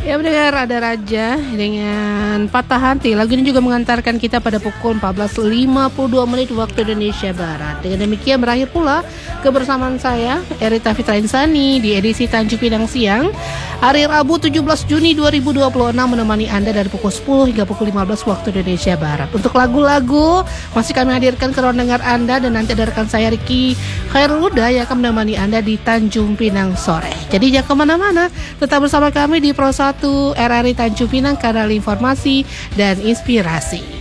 Ya mendengar ada Raja dengan Patah Hati. Lagu ini juga mengantarkan kita pada pukul 14.52 waktu Indonesia Barat. Dengan demikian berakhir pula kebersamaan saya Erita Fitra Insani di edisi Tanjung Pinang Siang hari Rabu 17 Juni 2026 menemani Anda dari pukul 10 hingga pukul 15 waktu Indonesia Barat. Untuk lagu-lagu masih kami hadirkan ke ruang dengar Anda, dan nanti ada rekan saya Riki Khairul Huda yang akan menemani Anda di Tanjung Pinang sore. Jadi jangan kemana-mana, tetap bersama kami di Pro 1 RRI Tanjung Pinang, kanal informasi dan inspirasi.